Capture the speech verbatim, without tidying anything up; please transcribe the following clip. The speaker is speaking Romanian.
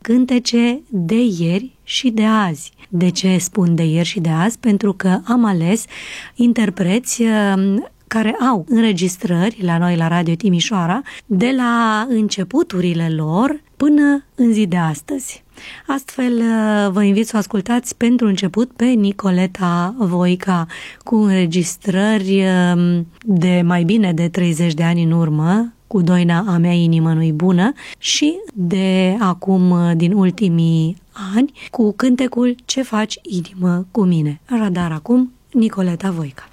cântece de ieri și de azi. De ce spun de ieri și de azi? Pentru că am ales interpreți care au înregistrări la noi la Radio Timișoara de la începuturile lor până în zi de astăzi. Astfel, vă invit să o ascultați pentru început pe Nicoleta Voica, cu înregistrări de mai bine de treizeci de ani în urmă, cu Doina a mea inimă nu-i bună, și de acum, din ultimii ani, cu cântecul Ce faci inimă cu mine. Așadar, acum, Nicoleta Voica.